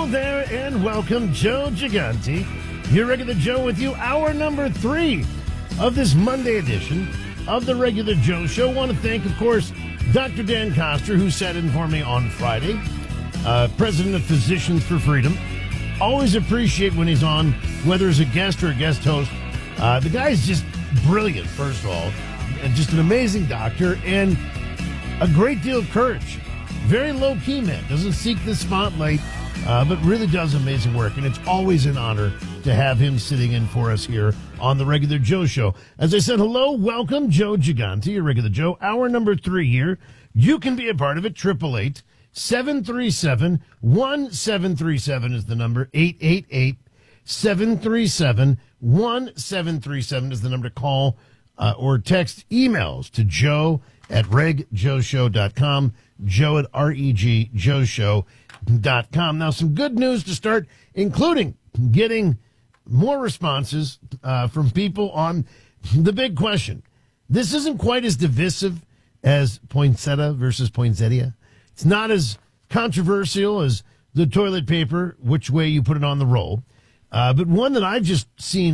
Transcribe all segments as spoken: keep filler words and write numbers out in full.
there, and welcome, Joe Gigante. Your regular Joe with you, hour number three of this Monday edition of the Regular Joe Show. Want to thank, of course, Doctor Dan Koster, who sat in for me on Friday, uh, president of Physicians for Freedom. Always appreciate when he's on, whether as a guest or a guest host. Uh, the guy's just brilliant, first of all, and just an amazing doctor, and a great deal of courage. Very low-key man, doesn't seek the spotlight, uh, but really does amazing work, and it's always an honor to have him sitting in for us here on the Regular Joe Show. As I said, hello, welcome, Joe Gigante, your Regular Joe. Hour number three here. You can be a part of it. Triple eight seven three seven one seven three seven is the number. Eight eight eight seven three seven one seven three seven is the number to call uh, or text. Emails to Joe at reg joe show dot com. Joe at R E G joe show dot com. Now, some good news to start, including getting more responses uh, from people on the big question. This isn't quite as divisive as poinsettia versus poinsettia. It's not as controversial as the toilet paper, which way you put it on the roll. Uh, but one that I've just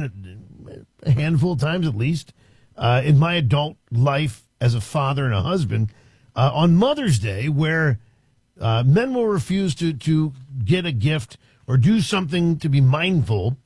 seen a handful of times at least uh, in my adult life as a father and a husband, uh, on Mother's Day, where uh, men will refuse to, to get a gift or do something to be mindful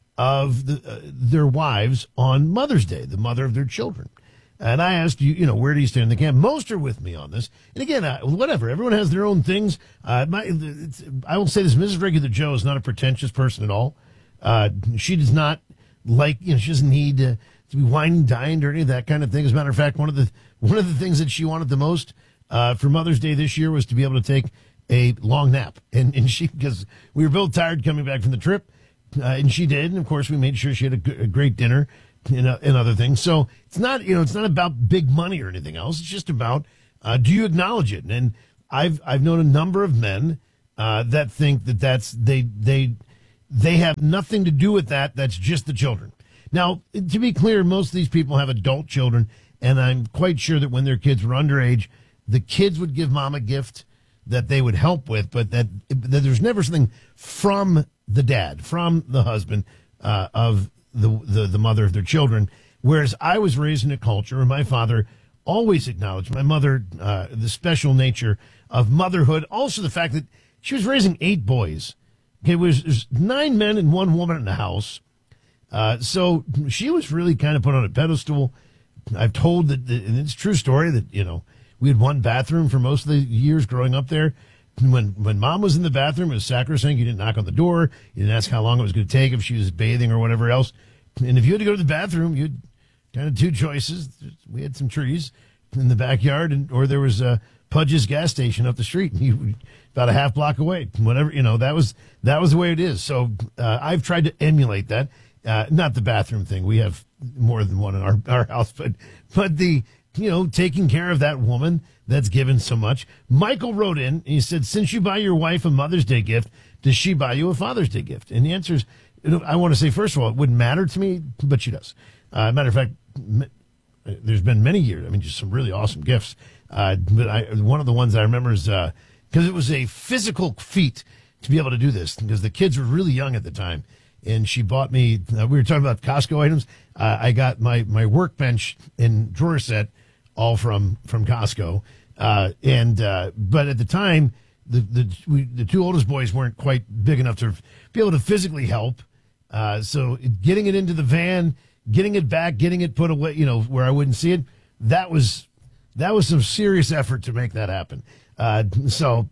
of the, uh, their wives on Mother's Day, the mother of their children. And I asked you, you know, where do you stand in the camp? Most are with me on this. And again, uh, whatever, everyone has their own things. Uh, my, it's, I will say this, Missus Regular Joe is not a pretentious person at all. Uh, she does not like, you know, she doesn't need to, to be wine and dined or any of that kind of thing. As a matter of fact, one of the, one of the things that she wanted the most uh, for Mother's Day this year was to be able to take a long nap. And, and she, because we were both tired coming back from the trip, uh, and she did. And of course, we made sure she had a, g- a great dinner and, uh, and other things. So it's not, you know, it's not about big money or anything else. It's just about, uh, do you acknowledge it? And I've, I've known a number of men, uh, that think that that's, they, they, they have nothing to do with that. That's just the children. Now, to be clear, most of these people have adult children, and I'm quite sure that when their kids were underage, the kids would give mom a gift that they would help with, but that, that there's never something from the dad, from the husband uh, of the, the the mother of their children. Whereas I was raised in a culture where my father always acknowledged my mother, uh, the special nature of motherhood, also the fact that she was raising eight boys. Okay, it was, it was nine men and one woman in the house. Uh, so she was really kind of put on a pedestal. I've told that, and it's a true story, that, you know, we had one bathroom for most of the years growing up there. When when mom was in the bathroom, it was sacrosanct. You didn't knock on the door. You didn't ask how long it was going to take, if she was bathing or whatever else. And if you had to go to the bathroom, you had kind of two choices. We had some trees in the backyard, and or there was a Pudge's gas station up the street, you, about a half block away. Whatever, you know, that was that was the way it is. So uh, I've tried to emulate that. Uh, not the bathroom thing. We have more than one in our, our house, but but the, you know, taking care of that woman that's given so much. Michael wrote in, and he said, since you buy your wife a Mother's Day gift, does she buy you a Father's Day gift? And the answer is, I want to say, first of all, it wouldn't matter to me, but she does. Uh, matter of fact, m- there's been many years, I mean, just some really awesome gifts. Uh, but I, one of the ones I remember is, uh, because it was a physical feat to be able to do this, because the kids were really young at the time. And she bought me, uh, we were talking about Costco items. Uh, I got my, my workbench and drawer set all from, from Costco. Uh, and, uh, but at the time, the, the, we, the two oldest boys weren't quite big enough to be able to physically help. Uh, so getting it into the van, getting it back, getting it put away, you know, where I wouldn't see it, that was, that was some serious effort to make that happen. Uh, so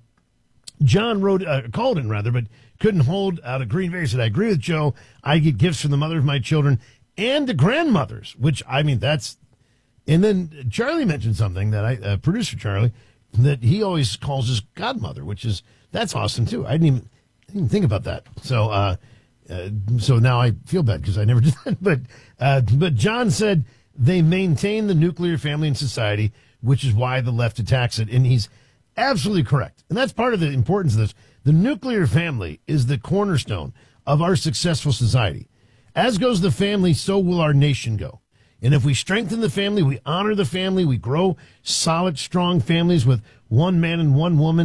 John wrote, uh, called in rather, but couldn't hold out of Green Bay. He said, I agree with Joe. I get gifts from the mother of my children and the grandmothers, which, I mean, that's, and then Charlie mentioned something that I, uh, producer Charlie, that he always calls his godmother, which is, that's awesome too. I didn't even, I didn't even think about that. So, uh, uh, so now I feel bad because I never did that. But, uh, but John said they maintain the nuclear family in society, which is why the left attacks it. And he's absolutely correct. And that's part of the importance of this. The nuclear family is the cornerstone of our successful society. As goes the family, so will our nation go. And if we strengthen the family, we honor the family, we grow solid, strong families with one man and one woman,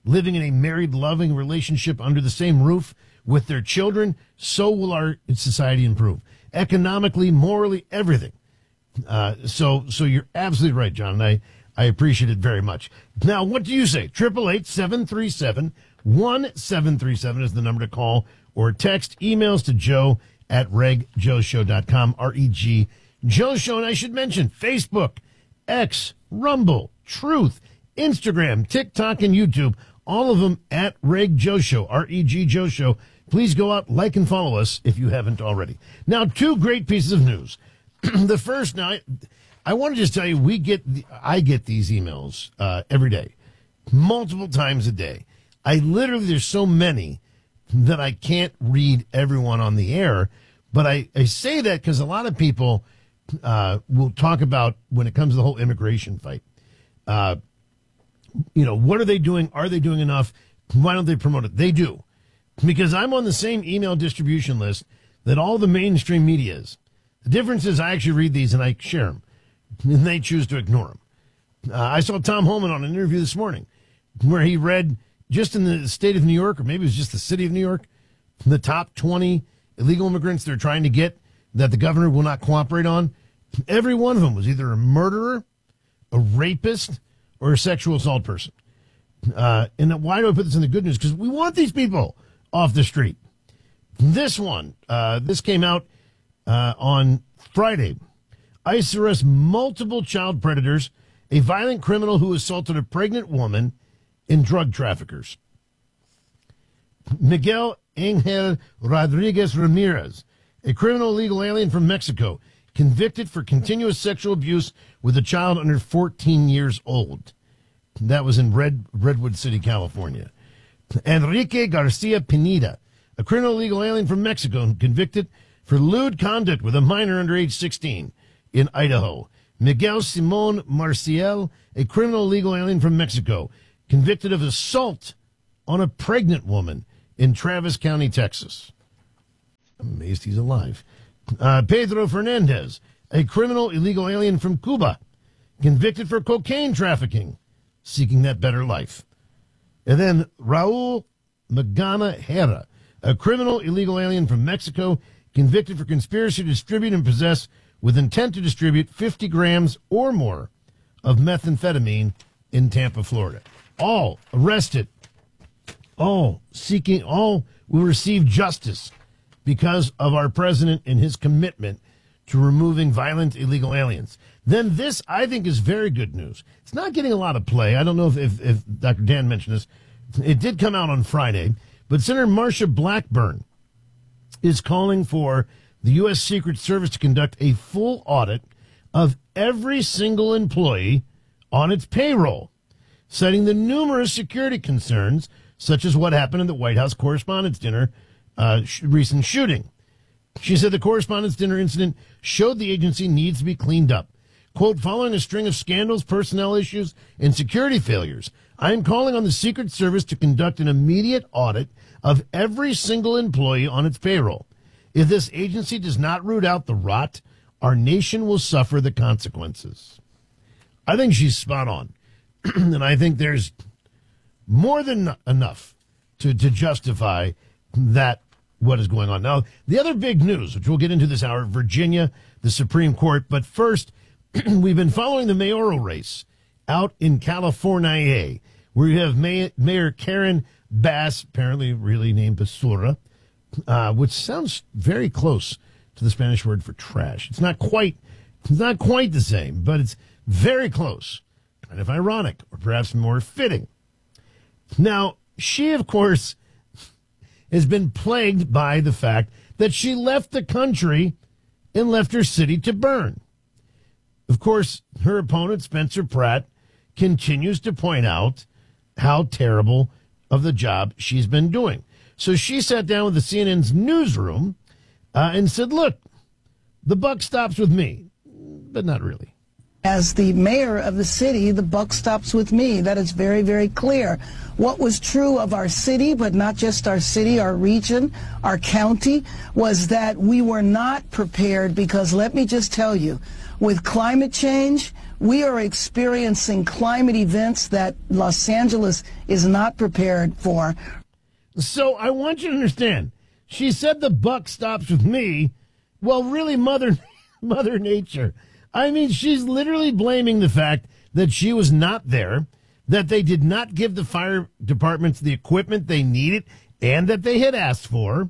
living in a married, loving relationship under the same roof with their children, so will our society improve. Economically, morally, everything. Uh, so so you're absolutely right, John, and I, I appreciate it very much. Now, what do you say? eight eight eight, seven three seven, one seven three seven is the number to call or text. Emails to Joe at reg joe show dot com, R E G Joe Show. And I should mention Facebook, X, Rumble, Truth, Instagram, TikTok, and YouTube. All of them at Reg Joe Show, R E G Joe Show. Please go out, like, and follow us if you haven't already. Now, two great pieces of news. The first, now, I, I want to just tell you, we get, the, I get these emails uh, every day, multiple times a day. I literally, there's so many that I can't read everyone on the air, but I, I say that because a lot of people uh, will talk about when it comes to the whole immigration fight. Uh, you know, what are they doing? Are they doing enough? Why don't they promote it? They do. Because I'm on the same email distribution list that all the mainstream media is. The difference is I actually read these and I share them, and they choose to ignore them. Uh, I saw Tom Homan on an interview this morning where he read, just in the state of New York, or maybe it was just the city of New York, the top twenty illegal immigrants they're trying to get that the governor will not cooperate on. Every one of them was either a murderer, a rapist, or a sexual assault person. Uh, and why do I put this in the good news? Because we want these people off the street. This one, uh, this came out uh, on Friday. ICE arrests multiple child predators, a violent criminal who assaulted a pregnant woman, and drug traffickers. Miguel Angel Rodriguez Ramirez, a criminal illegal alien from Mexico, convicted for continuous sexual abuse with a child under fourteen years old. That was in Red, Redwood City, California. Enrique Garcia Pineda, a criminal illegal alien from Mexico, convicted for lewd conduct with a minor under age sixteen in Idaho. Miguel Simon Marcial, a criminal illegal alien from Mexico, convicted of assault on a pregnant woman in Travis County, Texas. I'm amazed he's alive. Uh, Pedro Fernandez, a criminal illegal alien from Cuba, convicted for cocaine trafficking, seeking that better life. And then Raul Magana Hera, a criminal illegal alien from Mexico, convicted for conspiracy to distribute and possess with intent to distribute fifty grams or more of methamphetamine in Tampa, Florida. All arrested, all seeking, all will receive justice because of our president and his commitment to removing violent illegal aliens. Then this, I think, is very good news. It's not getting a lot of play. I don't know if, if, if Doctor Dan mentioned this. It did come out on Friday, but Senator Marsha Blackburn is calling for the U S. Secret Service to conduct a full audit of every single employee on its payroll, citing the numerous security concerns, such as what happened in the White House Correspondents' Dinner uh, sh- recent shooting. She said the Correspondents' Dinner incident showed the agency needs to be cleaned up. Quote, following a string of scandals, personnel issues, and security failures, I am calling on the Secret Service to conduct an immediate audit of every single employee on its payroll. If this agency does not root out the rot, our nation will suffer the consequences. I think she's spot on. And I think there's more than enough to, to justify that, what is going on. Now, the other big news, which we'll get into this hour, Virginia, the Supreme Court. But first, we've been following the mayoral race out in California, where you have May- Mayor Karen Bass, apparently really named Basura, uh, which sounds very close to the Spanish word for trash. It's not quite, it's not quite the same, but it's very close. Kind of ironic, or perhaps more fitting. Now, she, of course, has been plagued by the fact that she left the country and left her city to burn. Of course, her opponent, Spencer Pratt, continues to point out how terrible of the job she's been doing. So she sat down with the C N N's newsroom uh, and said, look, the buck stops with me, but not really. As the mayor of the city, the buck stops with me. That is very, very clear. What was true of our city, but not just our city, our region, our county, was that we were not prepared because, let me just tell you, with climate change, We are experiencing climate events that Los Angeles is not prepared for. So I want you to understand, she said the buck stops with me. Well, really, Mother, Mother Nature. I mean, she's literally blaming the fact that she was not there, that they did not give the fire departments the equipment they needed and that they had asked for,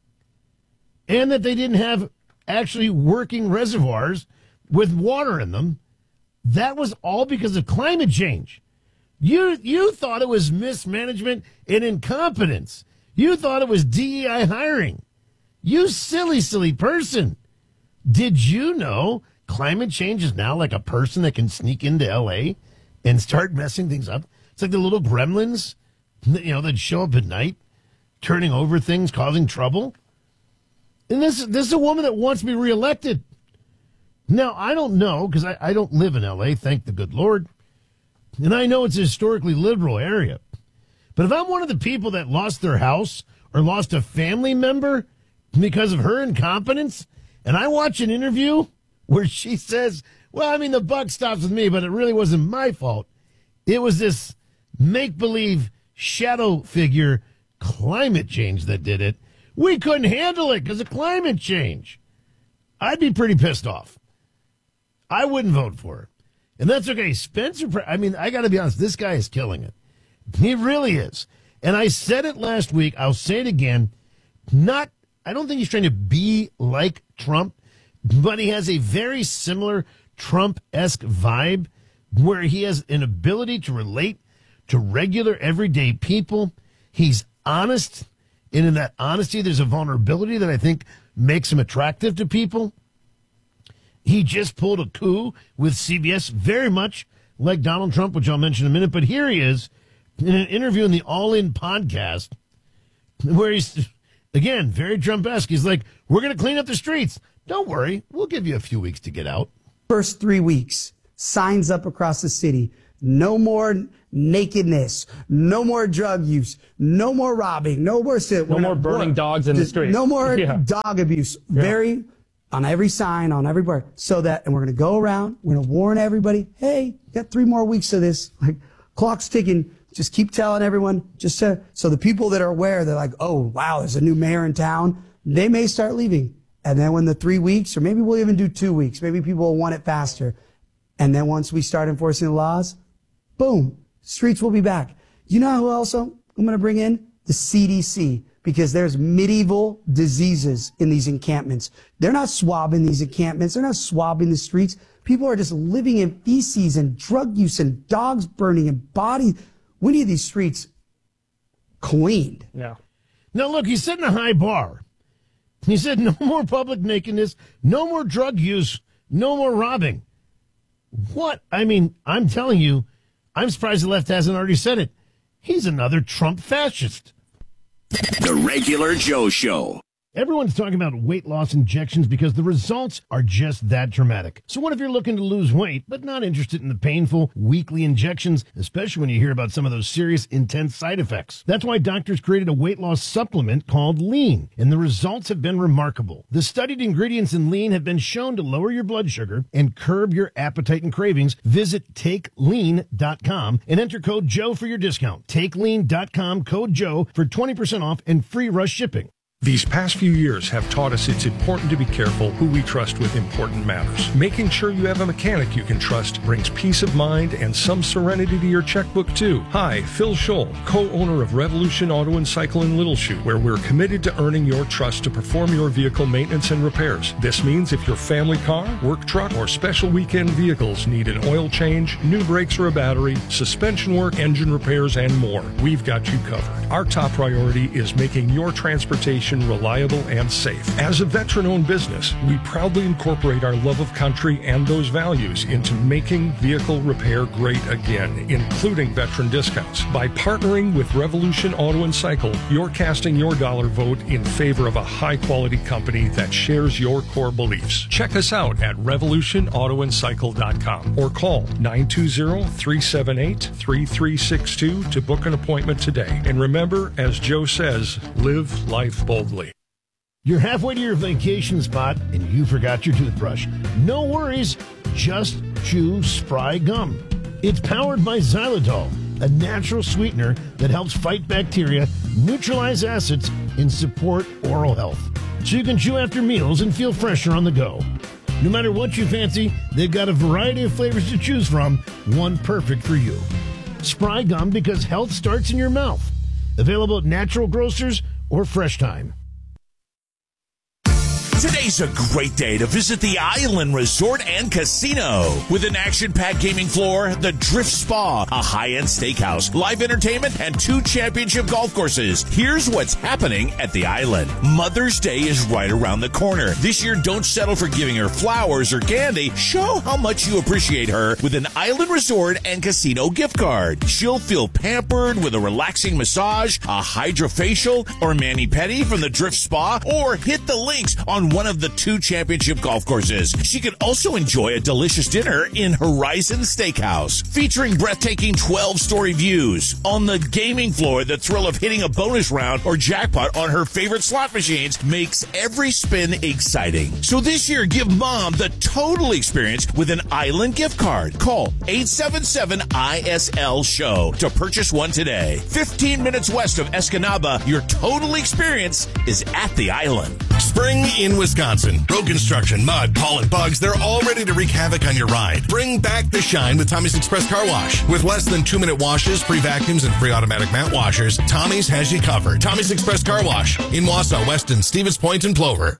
and that they didn't have actually working reservoirs with water in them. That was all because of climate change. You you thought it was mismanagement and incompetence. You thought it was D E I hiring. You silly, silly person. Did you know climate change is now like a person that can sneak into L A and start messing things up? It's like the little gremlins, you know, that show up at night, turning over things, causing trouble. And this, this is a woman that wants to be reelected. Now, I don't know, because I, I don't live in L A, thank the good Lord. And I know it's a historically liberal area. But if I'm one of the people that lost their house or lost a family member because of her incompetence, and I watch an interview where she says, well, I mean, the buck stops with me, but it really wasn't my fault. It was this make-believe shadow figure, climate change, that did it. We couldn't handle it because of climate change. I'd be pretty pissed off. I wouldn't vote for her. And that's okay. Spencer, I mean, I got to be honest, this guy is killing it. He really is. And I said it last week. I'll say it again. Not, I don't think he's trying to be like Trump, but he has a very similar Trump-esque vibe where he has an ability to relate to regular, everyday people. He's honest. And in that honesty, there's a vulnerability that I think makes him attractive to people. He just pulled a coup with C B S, very much like Donald Trump, which I'll mention in a minute. But here he is in an interview in the All In podcast where he's, again, very Trump-esque. He's like, we're going to clean up the streets. Don't worry. We'll give you a few weeks to get out. First three weeks, signs up across the city. No more nakedness. No more drug use. No more robbing. No more sit. No more burning work. dogs in the street. No more yeah. dog abuse. Yeah. Very on every sign, on every bar. So that, and we're going to go around. We're going to warn everybody. Hey, you got three more weeks of this. Like, clock's ticking. Just keep telling everyone. Just to, so the people that are aware, they're like, oh, wow, there's a new mayor in town. They may start leaving. And then when the three weeks, or maybe we'll even do two weeks, maybe people will want it faster. And then once we start enforcing the laws, boom, streets will be back. You know who else I'm going to bring in? The C D C, because there's medieval diseases in these encampments. They're not swabbing these encampments. They're not swabbing the streets. People are just living in feces and drug use and dogs burning and body. We need these streets cleaned. Yeah. Now, look, he's setting a high bar. He said no more public nakedness, no more drug use, no more robbing. What? I mean, I'm telling you, I'm surprised the left hasn't already said it. He's another Trump fascist. The Regular Joe Show. Everyone's talking about weight loss injections because the results are just that dramatic. So what if you're looking to lose weight, but not interested in the painful weekly injections, especially when you hear about some of those serious, intense side effects? That's why doctors created a weight loss supplement called Lean, and the results have been remarkable. The studied ingredients in Lean have been shown to lower your blood sugar and curb your appetite and cravings. Visit take lean dot com and enter code Joe for your discount. take lean dot com, code Joe for twenty percent off and free rush shipping. These past few years have taught us it's important to be careful who we trust with important matters. Making sure you have a mechanic you can trust brings peace of mind and some serenity to your checkbook, too. Hi, Phil Scholl, co-owner of Revolution Auto and Cycle in Little Chute, where we're committed to earning your trust to perform your vehicle maintenance and repairs. This means if your family car, work truck, or special weekend vehicles need an oil change, new brakes or a battery, suspension work, engine repairs, and more, we've got you covered. Our top priority is making your transportation reliable and safe. As a veteran-owned business, we proudly incorporate our love of country and those values into making vehicle repair great again, including veteran discounts. By partnering with Revolution Auto and Cycle, you're casting your dollar vote in favor of a high-quality company that shares your core beliefs. Check us out at revolution auto and cycle dot com or call nine two zero, three seven eight, three three six two to book an appointment today. And remember, as Joe says, live life boldly. You're halfway to your vacation spot and you forgot your toothbrush. No worries. Just chew Spry Gum. It's powered by xylitol, a natural sweetener that helps fight bacteria, neutralize acids, and support oral health. So you can chew after meals and feel fresher on the go. No matter what you fancy, they've got a variety of flavors to choose from, one perfect for you. Spry Gum, because health starts in your mouth. Available at natural grocers or Fresh Time. Today's a great day to visit the Island Resort and Casino. With an action-packed gaming floor, the Drift Spa, a high-end steakhouse, live entertainment, and two championship golf courses. Here's what's happening at the Island. Mother's Day is right around the corner. This year, don't settle for giving her flowers or candy. Show how much you appreciate her with an Island Resort and Casino gift card. She'll feel pampered with a relaxing massage, a hydrofacial, or mani-pedi from the Drift Spa, or hit the links on one of the two championship golf courses. She could also enjoy a delicious dinner in Horizon Steakhouse, featuring breathtaking twelve-story views. On the gaming floor, the thrill of hitting a bonus round or jackpot on her favorite slot machines makes every spin exciting. So this year, give Mom the total experience with an Island gift card. Call eight seven seven I S L SHOW to purchase one today. fifteen minutes west of Escanaba, your total experience is at the Island. Spring in Wisconsin. Road construction, mud, pollen, bugs, they're all ready to wreak havoc on your ride. Bring back the shine with Tommy's Express Car Wash. With less than two-minute washes, free vacuums, and free automatic mat washers, Tommy's has you covered. Tommy's Express Car Wash in Wausau, Weston, Stevens Point, and Plover.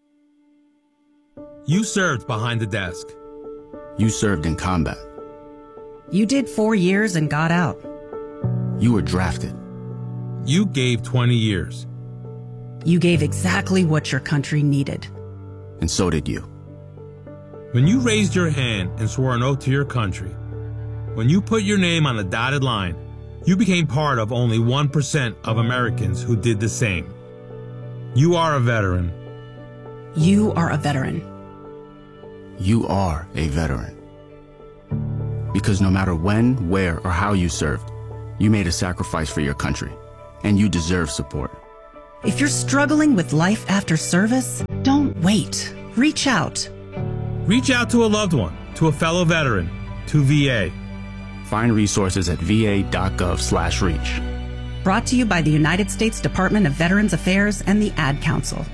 You served behind the desk. You served in combat. You did four years and got out. You were drafted. You gave twenty years. You gave exactly what your country needed. And so did you. When you raised your hand and swore an oath to your country, when you put your name on a dotted line, you became part of only one percent of Americans who did the same. You are a veteran. You are a veteran. You are a veteran. Because no matter when, where, or how you served, you made a sacrifice for your country, and you deserve support. If you're struggling with life after service, don't wait. Reach out. Reach out to a loved one, to a fellow veteran, to V A. Find resources at va.gov slash reach. Brought to you by the United States Department of Veterans Affairs and the Ad Council.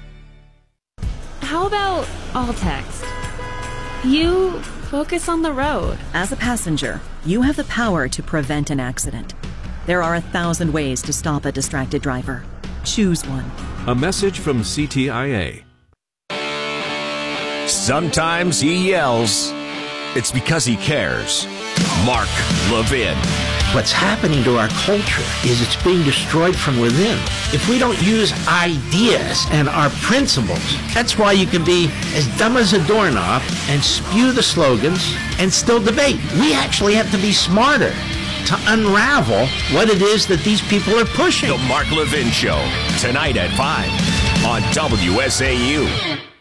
How about all text? You focus on the road. As a passenger, you have the power to prevent an accident. There are a thousand ways to stop a distracted driver. Choose one. A message from C T I A. Sometimes he yells. It's because he cares. Mark Levin. What's happening to our culture is it's being destroyed from within. If we don't use ideas and our principles, that's why you can be as dumb as a doorknob and spew the slogans and still debate. We actually have to be smarter to unravel what it is that these people are pushing. The Mark Levin Show, tonight at five on W S A U.